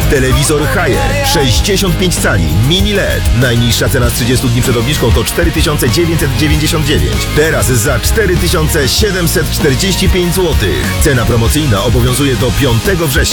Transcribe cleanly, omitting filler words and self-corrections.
Telewizor Haier 65 cali mini LED. Najniższa cena z 30 dni przed obniżką to 4999. Teraz za 4745 zł. Cena promocyjna obowiązuje do 5 września.